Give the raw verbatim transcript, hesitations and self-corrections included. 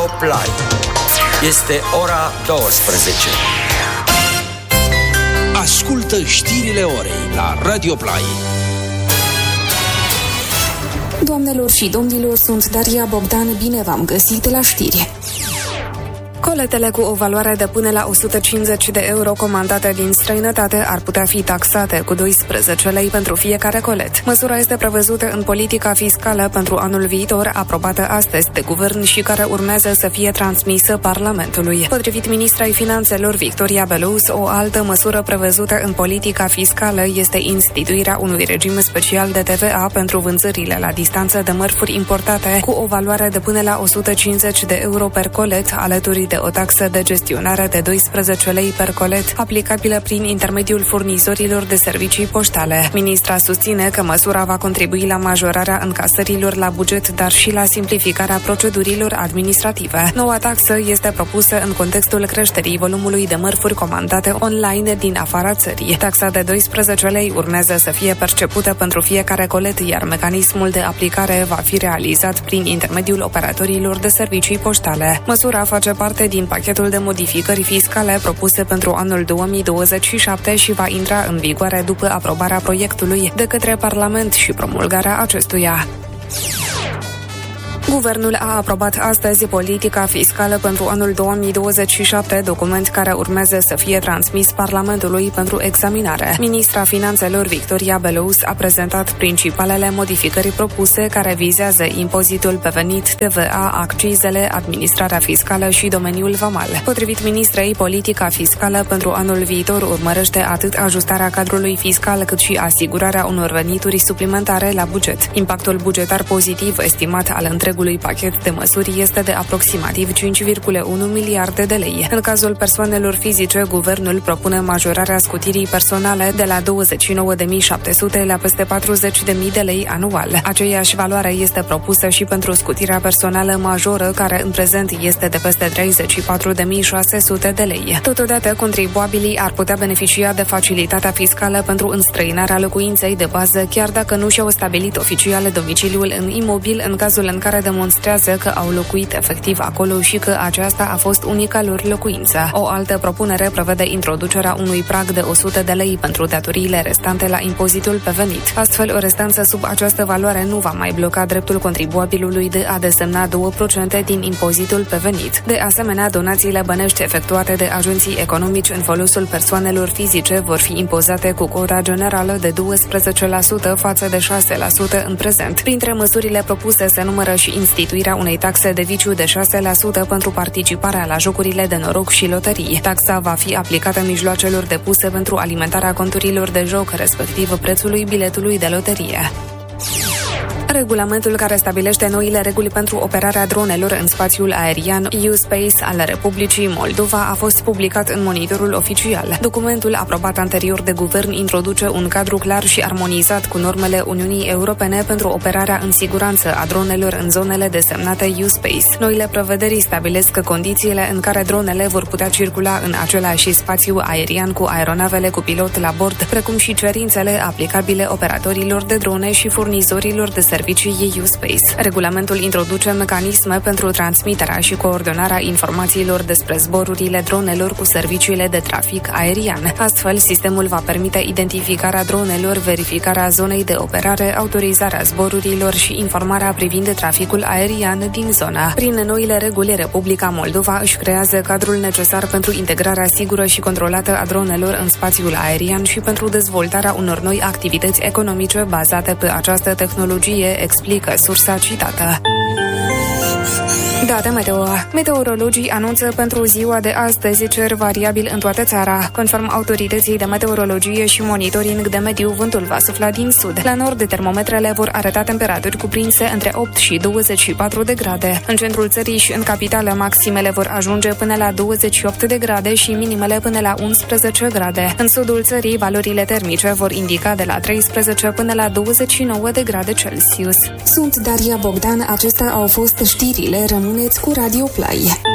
Play. Este ora douăsprezece. Ascultă știrile orei la Radio Play. Doamnelor și domnilor, sunt Daria Bogdan, bine v-am găsit la știri. Coletele cu o valoare de până la o sută cincizeci de euro comandate din străinătate ar putea fi taxate cu doisprezece lei pentru fiecare colet. Măsura este prevăzută în politica fiscală pentru anul viitor, aprobată astăzi de guvern și care urmează să fie transmisă Parlamentului. Potrivit ministrei Finanțelor Victoria Belous, o altă măsură prevăzută în politica fiscală este instituirea unui regim special de T V A pentru vânzările la distanță de mărfuri importate cu o valoare de până la o sută cincizeci de euro per colet, alături de o taxă de gestionare de doisprezece lei per colet, aplicabilă prin intermediul furnizorilor de servicii poștale. Ministra susține că măsura va contribui la majorarea încasărilor la buget, dar și la simplificarea procedurilor administrative. Noua taxă este propusă în contextul creșterii volumului de mărfuri comandate online din afara țării. Taxa de doisprezece lei urmează să fie percepută pentru fiecare colet, iar mecanismul de aplicare va fi realizat prin intermediul operatorilor de servicii poștale. Măsura face parte din pachetul de modificări fiscale propuse pentru anul două mii douăzeci și șapte și va intra în vigoare după aprobarea proiectului de către Parlament și promulgarea acestuia. Guvernul a aprobat astăzi politica fiscală pentru anul două mii douăzeci și șapte, document care urmează să fie transmis Parlamentului pentru examinare. Ministra Finanțelor Victoria Belous a prezentat principalele modificări propuse, care vizează impozitul pe venit, T V A, accizele, administrarea fiscală și domeniul vamal. Potrivit ministrei, politica fiscală pentru anul viitor urmărește atât ajustarea cadrului fiscal, cât și asigurarea unor venituri suplimentare la buget. Impactul bugetar pozitiv estimat al întregului pachet de măsuri este de aproximativ cinci virgulă unu miliarde de lei. În cazul persoanelor fizice, guvernul propune majorarea scutirii personale de la douăzeci și nouă de mii șapte sute la peste patruzeci de mii de lei anual. Aceeași valoare este propusă și pentru scutirea personală majoră, care în prezent este de peste treizeci și patru de mii șase sute de lei. Totodată, contribuabilii ar putea beneficia de facilitatea fiscală pentru înstrăinarea locuinței de bază, chiar dacă nu și-au stabilit oficial domiciliul în imobil, în cazul în care demonstrează că au locuit efectiv acolo și că aceasta a fost unica lor locuință. O altă propunere prevede introducerea unui prag de o sută de lei pentru datoriile restante la impozitul pe venit. Astfel, o restanță sub această valoare nu va mai bloca dreptul contribuabilului de a desemna două la sută din impozitul pe venit. De asemenea, donațiile bănești efectuate de agenții economici în folosul persoanelor fizice vor fi impozate cu cota generală de doisprezece la sută față de șase la sută în prezent. Printre măsurile propuse se numără și instituirea unei taxe de viciu de șase la sută pentru participarea la jocurile de noroc și loterii. Taxa va fi aplicată mijloacelor depuse pentru alimentarea conturilor de joc, respectiv prețului biletului de loterie. Regulamentul care stabilește noile reguli pentru operarea dronelor în spațiul aerian U-Space al Republicii Moldova a fost publicat în Monitorul Oficial. Documentul, aprobat anterior de guvern, introduce un cadru clar și armonizat cu normele Uniunii Europene pentru operarea în siguranță a dronelor în zonele desemnate U-Space. Noile prevederi stabilesc că condițiile în care dronele vor putea circula în același spațiu aerian cu aeronavele cu pilot la bord, precum și cerințele aplicabile operatorilor de drone și furnizorilor de servicii U-Space. Regulamentul introduce mecanisme pentru transmiterea și coordonarea informațiilor despre zborurile dronelor cu serviciile de trafic aerian. Astfel, sistemul va permite identificarea dronelor, verificarea zonei de operare, autorizarea zborurilor și informarea privind traficul aerian din zona. Prin noile reguli, Republica Moldova își creează cadrul necesar pentru integrarea sigură și controlată a dronelor în spațiul aerian și pentru dezvoltarea unor noi activități economice bazate pe această tehnologie, explică sursa citată. Date meteo. Meteorologii anunță pentru ziua de astăzi cer variabil în toată țara. Conform autorității de meteorologie și monitoring de mediu, vântul va sufla din sud. La nord, termometrele vor arăta temperaturi cuprinse între opt și douăzeci și patru de grade. În centrul țării și în capitală, maximele vor ajunge până la douăzeci și opt de grade și minimele până la unsprezece grade. În sudul țării, valorile termice vor indica de la treisprezece până la douăzeci și nouă de grade Celsius. Sunt Daria Bogdan, acestea au fost știrile. Rămâneți cu Radio Play.